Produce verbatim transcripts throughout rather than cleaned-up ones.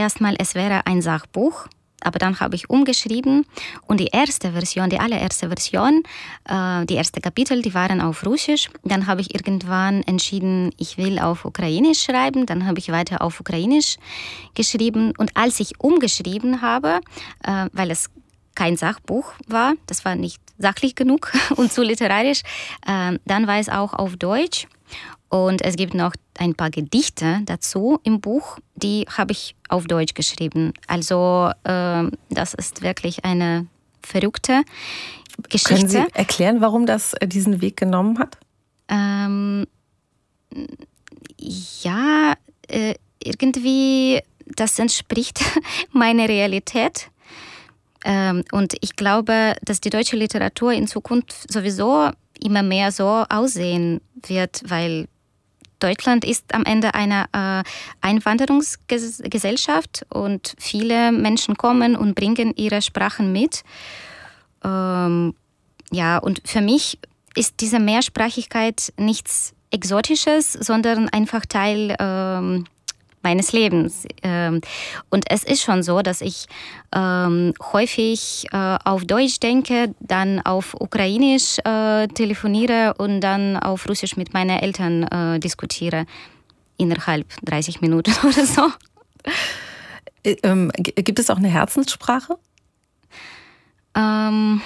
erstmal, es wäre ein Sachbuch. Aber dann habe ich umgeschrieben und die erste Version, die allererste Version, äh, die ersten Kapitel, die waren auf Russisch. Dann habe ich irgendwann entschieden, ich will auf Ukrainisch schreiben. Dann habe ich weiter auf Ukrainisch geschrieben. Und als ich umgeschrieben habe, äh, weil es kein Sachbuch war, das war nicht sachlich genug und zu literarisch, äh, dann war es auch auf Deutsch. Und es gibt noch ein paar Gedichte dazu im Buch, die habe ich auf Deutsch geschrieben. Also äh, das ist wirklich eine verrückte Geschichte. Können Sie erklären, warum das diesen Weg genommen hat? Ähm, ja, äh, irgendwie, das entspricht meiner Realität. Ähm, und ich glaube, dass die deutsche Literatur in Zukunft sowieso immer mehr so aussehen wird, weil Deutschland ist am Ende eine äh, Einwanderungsgesellschaft und viele Menschen kommen und bringen ihre Sprachen mit. Ähm, ja, und für mich ist diese Mehrsprachigkeit nichts Exotisches, sondern einfach Teil ähm, meines Lebens. Ähm, und es ist schon so, dass ich ähm, häufig äh, auf Deutsch denke, dann auf Ukrainisch äh, telefoniere und dann auf Russisch mit meinen Eltern äh, diskutiere. Innerhalb dreißig Minuten oder so. Ähm, gibt es auch eine Herzenssprache? Ähm,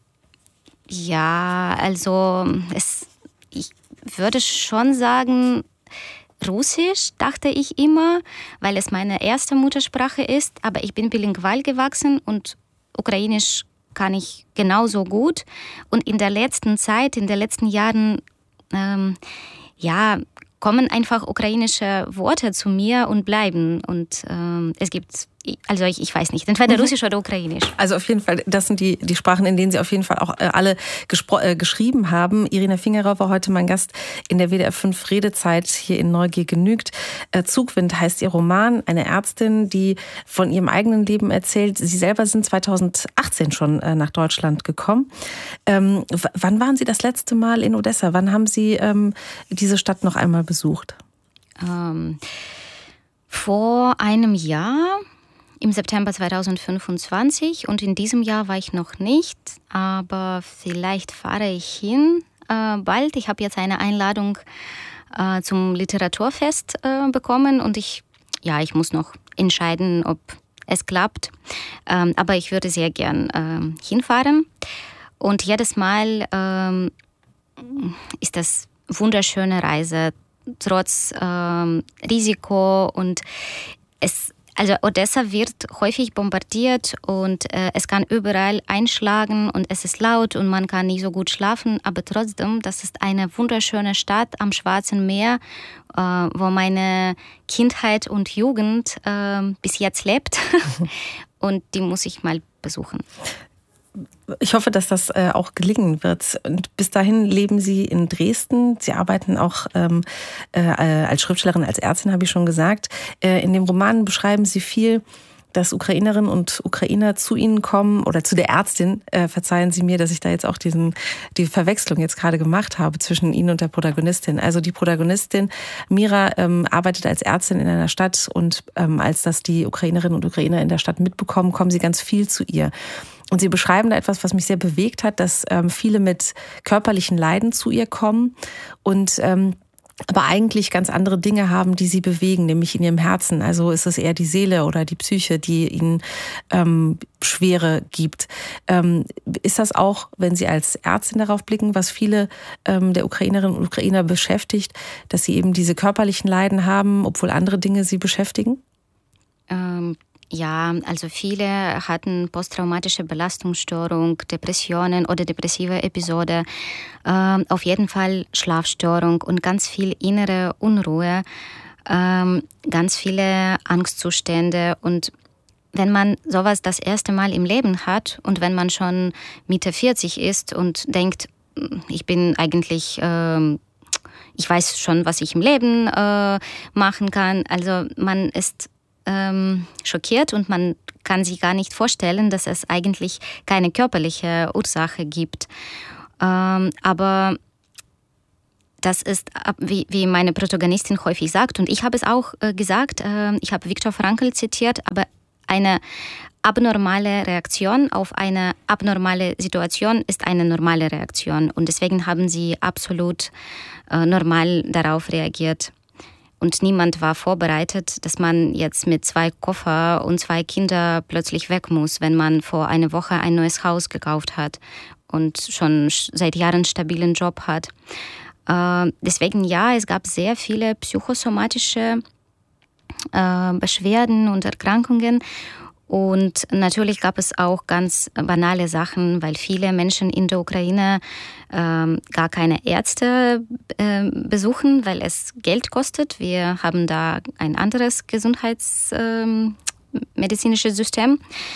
ja, also es, ich würde schon sagen, Russisch dachte ich immer, weil es meine erste Muttersprache ist, aber ich bin bilingual gewachsen und Ukrainisch kann ich genauso gut. Und in der letzten Zeit, in den letzten Jahren, ähm, ja, kommen einfach ukrainische Worte zu mir und bleiben. Und ähm, es gibt, also ich, ich weiß nicht, entweder mhm. Russisch oder Ukrainisch. Also auf jeden Fall, das sind die, die Sprachen, in denen Sie auf jeden Fall auch äh, alle gespro- äh, geschrieben haben. Irina Fingerow war heute mein Gast in der W D R fünf Redezeit hier in Neugier genügt. Äh, Zugwind heißt Ihr Roman, eine Ärztin, die von ihrem eigenen Leben erzählt. Sie selber sind zweitausendachtzehn schon äh, nach Deutschland gekommen. Ähm, w- wann waren Sie das letzte Mal in Odessa? Wann haben Sie ähm, diese Stadt noch einmal besucht? Ähm, vor einem Jahr. Im September zweitausendfünfundzwanzig und in diesem Jahr war ich noch nicht, aber vielleicht fahre ich hin äh, bald. Ich habe jetzt eine Einladung äh, zum Literaturfest äh, bekommen und ich, ja, ich muss noch entscheiden, ob es klappt. Ähm, aber ich würde sehr gern äh, hinfahren und jedes Mal äh, ist das eine wunderschöne Reise, trotz äh, Risiko und es Also Odessa wird häufig bombardiert und äh, es kann überall einschlagen und es ist laut und man kann nicht so gut schlafen, aber trotzdem, das ist eine wunderschöne Stadt am Schwarzen Meer, äh, wo meine Kindheit und Jugend äh, bis jetzt lebt und die muss ich mal besuchen. Ich hoffe, dass das äh, auch gelingen wird. Und bis dahin leben Sie in Dresden. Sie arbeiten auch ähm, äh, als Schriftstellerin, als Ärztin, habe ich schon gesagt. Äh, in dem Roman beschreiben Sie viel, dass Ukrainerinnen und Ukrainer zu Ihnen kommen oder zu der Ärztin. Äh, verzeihen Sie mir, dass ich da jetzt auch diesen die Verwechslung jetzt gerade gemacht habe zwischen Ihnen und der Protagonistin. Also die Protagonistin Mira ähm, arbeitet als Ärztin in einer Stadt und ähm, als das die Ukrainerinnen und Ukrainer in der Stadt mitbekommen, kommen sie ganz viel zu ihr. Und Sie beschreiben da etwas, was mich sehr bewegt hat, dass ähm, viele mit körperlichen Leiden zu ihr kommen und ähm, aber eigentlich ganz andere Dinge haben, die sie bewegen, nämlich in ihrem Herzen. Also ist es eher die Seele oder die Psyche, die ihnen ähm, Schwere gibt. Ähm, ist das auch, wenn Sie als Ärztin darauf blicken, was viele ähm, der Ukrainerinnen und Ukrainer beschäftigt, dass sie eben diese körperlichen Leiden haben, obwohl andere Dinge sie beschäftigen? Ähm Ja, also viele hatten posttraumatische Belastungsstörung, Depressionen oder depressive Episode, äh, auf jeden Fall Schlafstörung und ganz viel innere Unruhe, äh, ganz viele Angstzustände. Und wenn man sowas das erste Mal im Leben hat und wenn man schon Mitte vierzig ist und denkt, ich bin eigentlich, äh, ich weiß schon, was ich im Leben äh, machen kann, also man ist Ähm, schockiert und man kann sich gar nicht vorstellen, dass es eigentlich keine körperliche Ursache gibt. Ähm, aber das ist, wie, wie meine Protagonistin häufig sagt, und ich habe es auch äh, gesagt, äh, ich habe Viktor Frankl zitiert, aber eine abnormale Reaktion auf eine abnormale Situation ist eine normale Reaktion. Und deswegen haben sie absolut äh, normal darauf reagiert. Und niemand war vorbereitet, dass man jetzt mit zwei Koffer und zwei Kindern plötzlich weg muss, wenn man vor einer Woche ein neues Haus gekauft hat und schon seit Jahren einen stabilen Job hat. Äh, deswegen ja, es gab sehr viele psychosomatische äh, Beschwerden und Erkrankungen. Und natürlich gab es auch ganz banale Sachen, weil viele Menschen in der Ukraine ähm, gar keine Ärzte äh, besuchen, weil es Geld kostet. Wir haben da ein anderes gesundheitsmedizinisches ähm, System.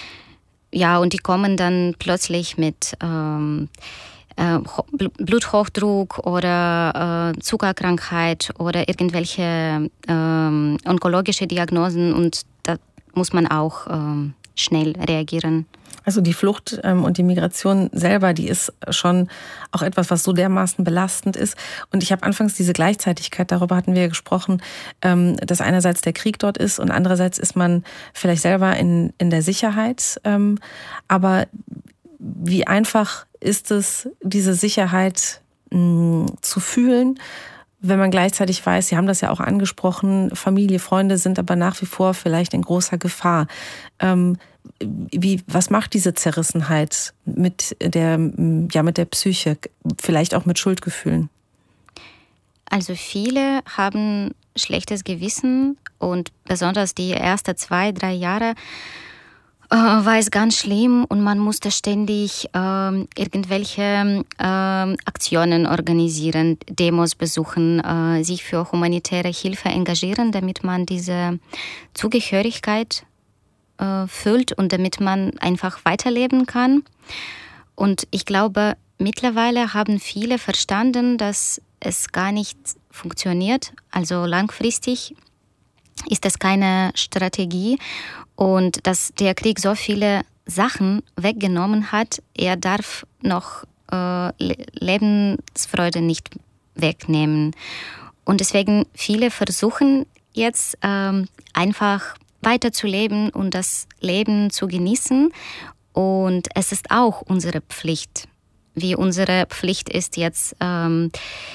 Ja, und die kommen dann plötzlich mit ähm, äh, Bluthochdruck oder äh, Zuckerkrankheit oder irgendwelche äh, onkologische Diagnosen, und da muss man auch ähm, schnell reagieren. Also die Flucht ähm, und die Migration selber, die ist schon auch etwas, was so dermaßen belastend ist. Und ich habe anfangs diese Gleichzeitigkeit, darüber hatten wir ja gesprochen, ähm, dass einerseits der Krieg dort ist und andererseits ist man vielleicht selber in, in der Sicherheit. Ähm, aber wie einfach ist es, diese Sicherheit mh, zu fühlen, wenn man gleichzeitig weiß, Sie haben das ja auch angesprochen, Familie, Freunde sind aber nach wie vor vielleicht in großer Gefahr. Ähm, wie, was macht diese Zerrissenheit mit der, ja, mit der Psyche, vielleicht auch mit Schuldgefühlen? Also viele haben schlechtes Gewissen und besonders die ersten zwei, drei Jahre äh, war es ganz schlimm und man musste ständig äh, irgendwelche äh, Aktionen organisieren, Demos besuchen, äh, sich für humanitäre Hilfe engagieren, damit man diese Zugehörigkeit äh, fühlt und damit man einfach weiterleben kann. Und ich glaube, mittlerweile haben viele verstanden, dass es gar nicht funktioniert. Also langfristig ist das keine Strategie und dass der Krieg so viele Sachen weggenommen hat, er darf noch äh, Lebensfreude nicht wegnehmen. Und deswegen viele versuchen jetzt ähm, einfach weiterzuleben und das Leben zu genießen. Und es ist auch unsere Pflicht, wie unsere Pflicht ist jetzt ähm,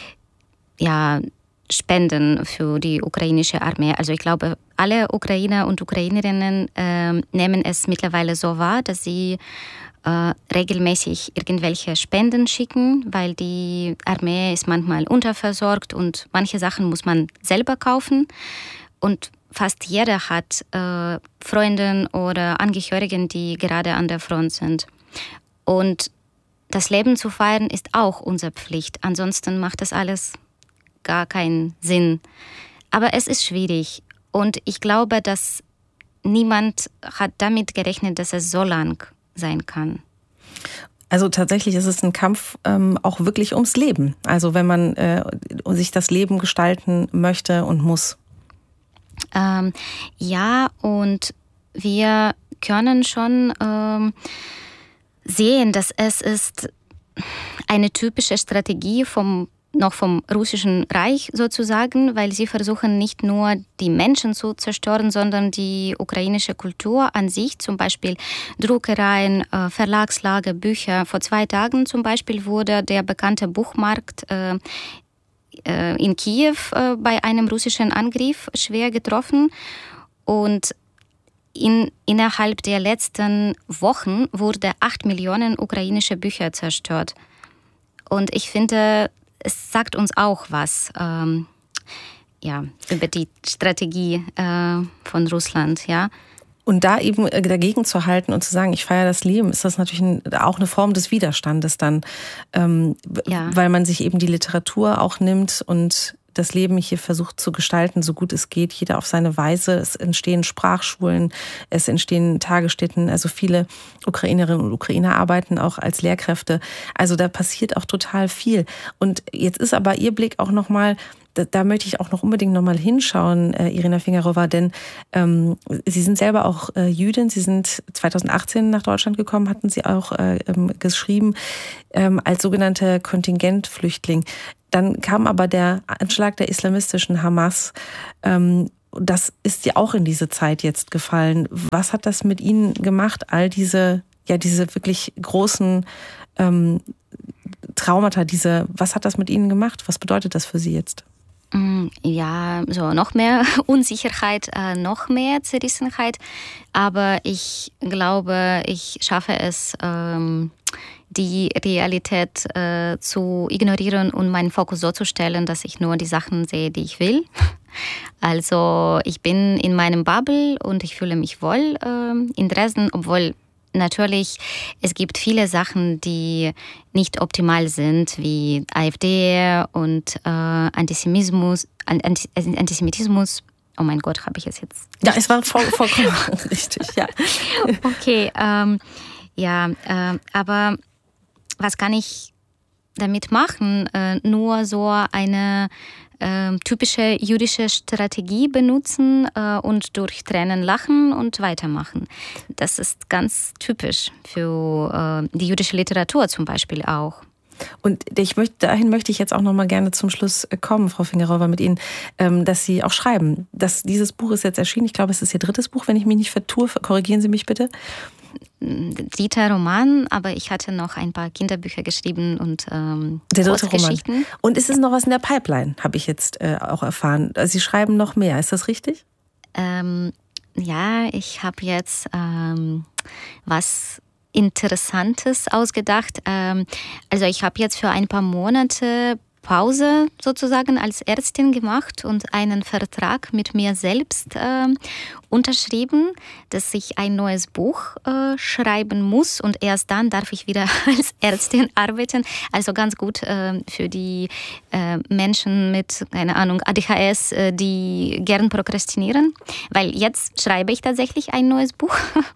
ja, Spenden für die ukrainische Armee. Also ich glaube, alle Ukrainer und Ukrainerinnen äh, nehmen es mittlerweile so wahr, dass sie äh, regelmäßig irgendwelche Spenden schicken, weil die Armee ist manchmal unterversorgt und manche Sachen muss man selber kaufen. Und fast jeder hat äh, Freunde oder Angehörigen, die gerade an der Front sind. Und das Leben zu feiern ist auch unsere Pflicht. Ansonsten macht das alles gar keinen Sinn. Aber es ist schwierig. Und ich glaube, dass niemand hat damit gerechnet, dass es so lang sein kann. Also tatsächlich ist es ein Kampf ähm, auch wirklich ums Leben. Also wenn man äh, sich das Leben gestalten möchte und muss. Ähm, ja, und wir können schon ähm, sehen, dass es ist eine typische Strategie vom noch vom russischen Reich sozusagen, weil sie versuchen nicht nur die Menschen zu zerstören, sondern die ukrainische Kultur an sich, zum Beispiel Druckereien, Verlagslager, Bücher. Vor zwei Tagen zum Beispiel wurde der bekannte Buchmarkt äh, in Kiew äh, bei einem russischen Angriff schwer getroffen und in, innerhalb der letzten Wochen wurde acht Millionen ukrainische Bücher zerstört. Und ich finde, es sagt uns auch was ähm, ja, über die Strategie äh, von Russland, ja. Und da eben dagegen zu halten und zu sagen, ich feiere das Leben, ist das natürlich ein, auch eine Form des Widerstandes dann, ähm, ja. Weil man sich eben die Literatur auch nimmt und das Leben hier versucht zu gestalten, so gut es geht, jeder auf seine Weise. Es entstehen Sprachschulen, es entstehen Tagesstätten, also viele Ukrainerinnen und Ukrainer arbeiten auch als Lehrkräfte. Also da passiert auch total viel. Und jetzt ist aber Ihr Blick auch nochmal, da, da möchte ich auch noch unbedingt nochmal hinschauen, äh, Irina Fingerowa, denn ähm, Sie sind selber auch äh, Jüdin, Sie sind zweitausendachtzehn nach Deutschland gekommen, hatten Sie auch äh, ähm, geschrieben, ähm, als sogenannte Kontingentflüchtling. Dann kam aber der Anschlag der islamistischen Hamas. Ähm, das ist ja auch in diese Zeit jetzt gefallen. Was hat das mit Ihnen gemacht, all diese, ja, diese wirklich großen ähm, Traumata, diese, was hat das mit Ihnen gemacht? Was bedeutet das für Sie jetzt? Ja, so noch mehr Unsicherheit, äh, noch mehr Zerrissenheit. Aber ich glaube, ich schaffe es, ähm, die Realität äh, zu ignorieren und meinen Fokus so zu stellen, dass ich nur die Sachen sehe, die ich will. Also ich bin in meinem Bubble und ich fühle mich wohl äh, in Dresden, obwohl natürlich, es gibt viele Sachen, die nicht optimal sind, wie AfD und äh, Antisemitismus, Antisemitismus. Oh mein Gott, habe ich es jetzt? Ja, es war voll, vollkommen richtig, ja. Okay, ähm, ja, äh, aber was kann ich damit machen? Äh, nur so eine äh, typische jüdische Strategie benutzen äh, und durch Tränen lachen und weitermachen. Das ist ganz typisch für äh, die jüdische Literatur zum Beispiel auch. Und ich möchte, dahin möchte ich jetzt auch noch mal gerne zum Schluss kommen, Frau Fingerowa, mit Ihnen, dass Sie auch schreiben. Dass dieses Buch ist jetzt erschienen. Ich glaube, es ist Ihr drittes Buch, wenn ich mich nicht vertue. Korrigieren Sie mich bitte. Dritter Roman, aber ich hatte noch ein paar Kinderbücher geschrieben und ähm, Der dritte Roman. Und ist es noch was in der Pipeline, habe ich jetzt äh, auch erfahren. Sie schreiben noch mehr, ist das richtig? Ähm, ja, ich habe jetzt ähm, was Interessantes ausgedacht. Ähm, also ich habe jetzt für ein paar Monate Pause sozusagen als Ärztin gemacht und einen Vertrag mit mir selbst äh, unterschrieben, dass ich ein neues Buch äh, schreiben muss und erst dann darf ich wieder als Ärztin arbeiten. Also ganz gut äh, für die äh, Menschen mit, keine Ahnung, A D H S, äh, die gern prokrastinieren, weil jetzt schreibe ich tatsächlich ein neues Buch.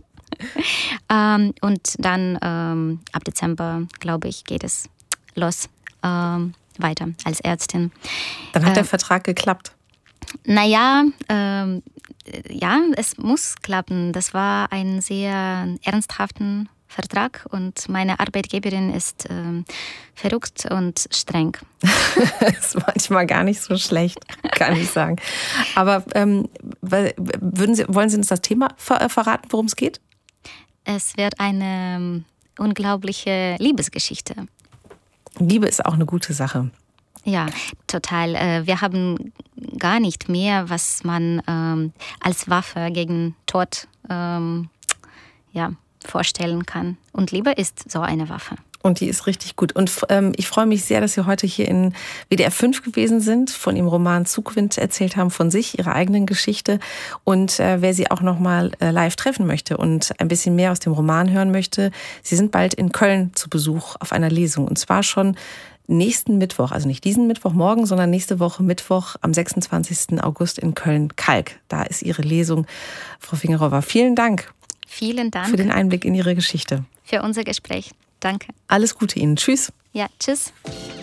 ähm, und dann ähm, ab Dezember, glaube ich, geht es los. Ähm, weiter als Ärztin. Dann hat äh, der Vertrag geklappt. Naja, äh, ja, es muss klappen. Das war ein sehr ernsthafter Vertrag und meine Arbeitgeberin ist äh, verrückt und streng. Das ist manchmal gar nicht so schlecht, kann ich sagen. Aber ähm, würden Sie, wollen Sie uns das Thema ver- verraten, worum es geht? Es wird eine unglaubliche Liebesgeschichte. Liebe ist auch eine gute Sache. Ja, total. Wir haben gar nicht mehr, was man ähm, als Waffe gegen Tod ähm, ja, vorstellen kann. Und Liebe ist so eine Waffe. Und die ist richtig gut. Und ähm, ich freue mich sehr, dass Sie heute hier in W D R fünf gewesen sind, von Ihrem Roman Zugwind erzählt haben, von sich, Ihrer eigenen Geschichte. Und äh, wer Sie auch noch mal äh, live treffen möchte und ein bisschen mehr aus dem Roman hören möchte, Sie sind bald in Köln zu Besuch auf einer Lesung. Und zwar schon nächsten Mittwoch, also nicht diesen Mittwoch morgen, sondern nächste Woche Mittwoch am sechsundzwanzigsten August in Köln-Kalk. Da ist Ihre Lesung. Frau Fingerowa, vielen Dank. Vielen Dank. Für den Einblick in Ihre Geschichte. Für unser Gespräch. Danke. Alles Gute Ihnen. Tschüss. Ja, tschüss.